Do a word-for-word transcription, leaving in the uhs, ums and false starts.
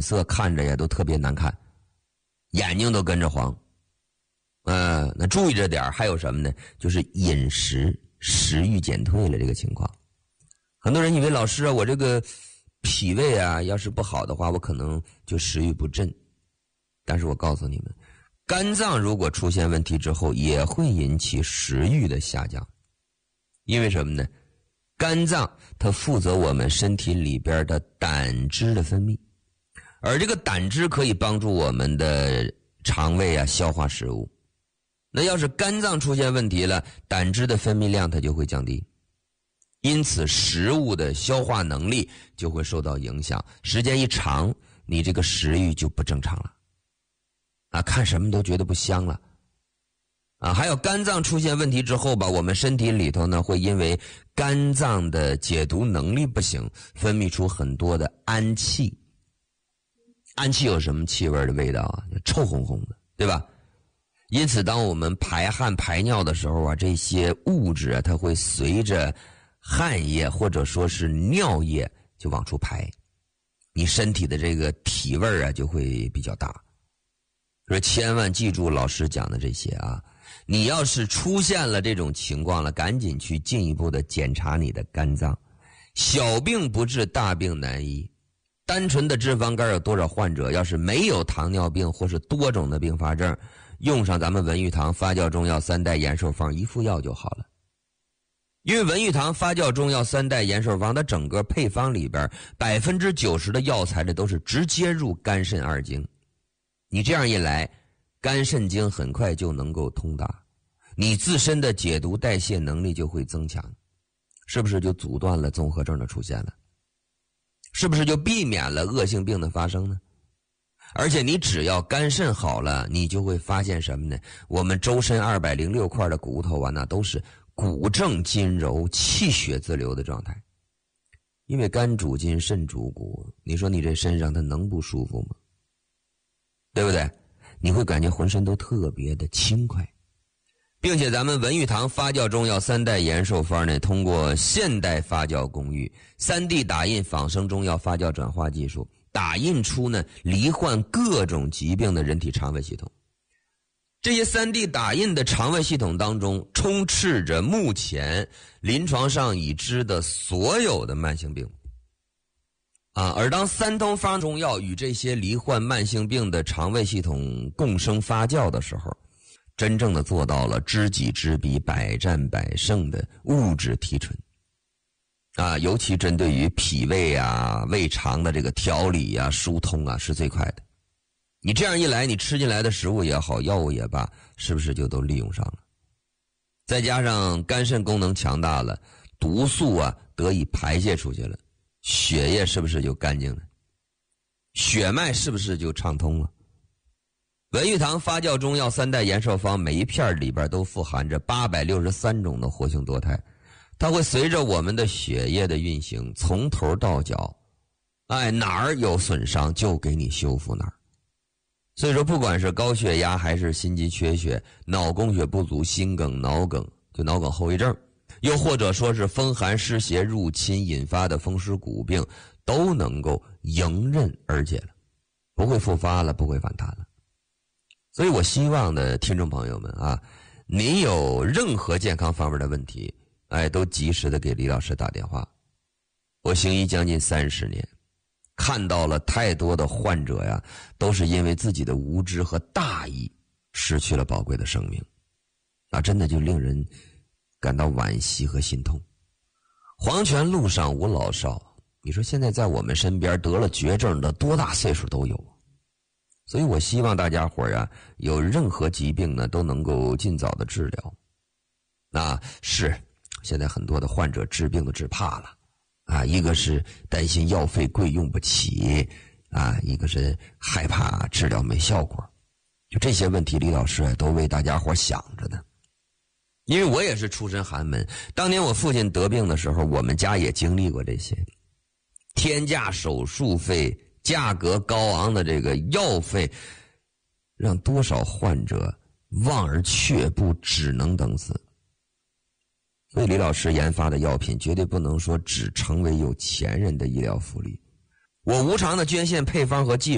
色看着呀都特别难看，眼睛都跟着黄。呃，那注意着点，还有什么呢？就是饮食食欲减退了这个情况。很多人以为老师啊，我这个脾胃啊要是不好的话，我可能就食欲不振。但是我告诉你们，肝脏如果出现问题之后，也会引起食欲的下降。因为什么呢？肝脏它负责我们身体里边的胆汁的分泌，而这个胆汁可以帮助我们的肠胃啊消化食物。那要是肝脏出现问题了，胆汁的分泌量它就会降低，因此食物的消化能力就会受到影响，时间一长，你这个食欲就不正常了啊，看什么都觉得不香了啊。还有肝脏出现问题之后吧，我们身体里头呢会因为肝脏的解毒能力不行，分泌出很多的氨气。氨气有什么气味的味道啊？臭烘烘的，对吧？因此当我们排汗排尿的时候啊，这些物质啊它会随着汗液或者说是尿液就往出排，你身体的这个体味啊就会比较大。所以千万记住老师讲的这些啊，你要是出现了这种情况了，赶紧去进一步的检查你的肝脏。小病不治，大病难医。单纯的脂肪肝有多少患者要是没有糖尿病或是多种的并发症，用上咱们文玉堂发酵中药三代延寿方一副药就好了。因为文玉堂发酵中药三代延寿方它整个配方里边 百分之九十 的药材的都是直接入肝肾二经，你这样一来，肝肾经很快就能够通达，你自身的解毒代谢能力就会增强，是不是就阻断了综合症的出现了？是不是就避免了恶性病的发生呢？而且你只要肝肾好了，你就会发现什么呢？我们周身二百零六块的骨头啊，那都是骨正筋柔、气血自流的状态。因为肝主筋，肾主骨，你说你这身上它能不舒服吗？对不对？你会感觉浑身都特别的轻快。并且咱们文玉堂发酵中药三代延寿方呢，通过现代发酵工艺 三 D 打印仿生中药发酵转化技术，打印出呢罹患各种疾病的人体肠胃系统。这些 三 D 打印的肠胃系统当中充斥着目前临床上已知的所有的慢性病啊，而当三通方中药与这些罹患慢性病的肠胃系统共生发酵的时候，真正的做到了知己知彼，百战百胜的物质提纯啊，尤其针对于脾胃啊、胃肠的这个调理啊、疏通啊是最快的。你这样一来，你吃进来的食物也好，药物也罢，是不是就都利用上了？再加上肝肾功能强大了，毒素啊得以排泄出去了，血液是不是就干净了？血脉是不是就畅通了？文玉堂发酵中药三代延寿方每一片里边都富含着八百六十三种的活性多肽，它会随着我们的血液的运行，从头到脚，哎，哪儿有损伤就给你修复哪儿。所以说不管是高血压还是心肌缺血、脑供血不足、心梗、脑梗，就脑梗后遗症，又或者说是风寒湿邪入侵引发的风湿骨病，都能够迎刃而解了，不会复发了，不会反弹了。所以我希望的听众朋友们啊，您有任何健康方面的问题，哎，都及时的给李老师打电话。我行医将近三十年，看到了太多的患者呀，都是因为自己的无知和大意失去了宝贵的生命，啊，真的就令人感到惋惜和心痛。黄泉路上无老少，你说现在在我们身边得了绝症的多大岁数都有。所以我希望大家伙儿啊，有任何疾病呢都能够尽早的治疗。啊，是现在很多的患者治病都治怕了啊，一个是担心药费贵用不起啊，一个是害怕治疗没效果。就这些问题，李老师都为大家伙想着呢。因为我也是出身寒门，当年我父亲得病的时候，我们家也经历过这些天价手术费、价格高昂的这个药费，让多少患者望而却步，只能等死。所以李老师研发的药品绝对不能说只成为有钱人的医疗福利。我无偿的捐献配方和技术